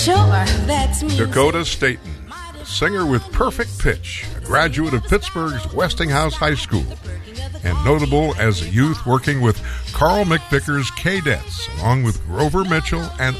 Sure, that's music. Dakota Staten, a singer with perfect pitch, a graduate of Pittsburgh's Westinghouse High School, and notable as a youth working with Carl McVicker's Cadettes, along with Grover Mitchell and